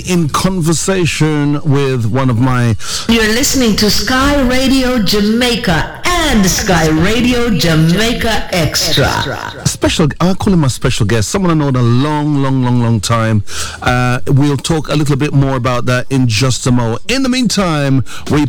in conversation with one of my... You're listening to Sky Radio Jamaica and Sky Radio Jamaica Extra. Special, I call him a special guest, someone I know in a long time. We'll talk a little bit more about that in just a moment. In the meantime, we